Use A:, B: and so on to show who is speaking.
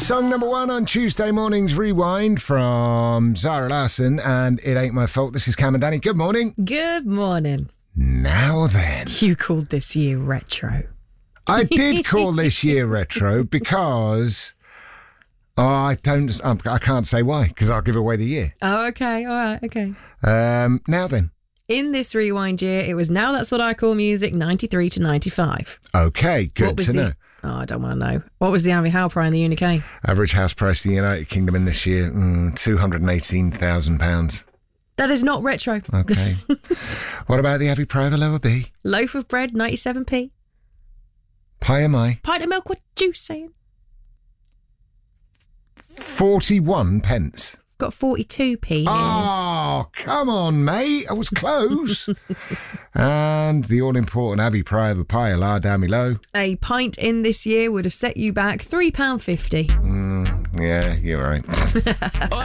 A: Song number 1 on Tuesday morning's Rewind from Zara Larsson and It Ain't My Fault. This is Cam and Danny. Good morning.
B: Good morning.
A: Now then.
B: You called this year retro.
A: I did call this year retro because I can't say why because I'll give away the year.
B: Oh, okay. All right. Okay.
A: Now then.
B: In this Rewind year, it was Now That's What I Call Music, 93 to 95.
A: Okay, good to know.
B: Oh, I don't want to know. What was the average house price in the UK?
A: Average house price in the United Kingdom in this year, £218,000.
B: That is not retro.
A: Okay. What about the average private lower B?
B: Loaf of bread, 97p.
A: Pie am I?
B: Pint of milk, what you saying?
A: 41 pence.
B: Got 42p here.
A: Oh, come on, mate. I was close. And the all-important Abbey Pie of a pie, la down below.
B: A pint in this year would have set you back £3.50.
A: Yeah, you're right.